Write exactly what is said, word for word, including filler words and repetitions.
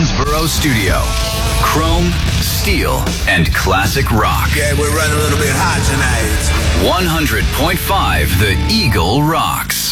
Jonesboro studio. Chrome, steel, and classic rock. Yeah, we're running a little bit hot tonight. one hundred point five The Eagle rocks.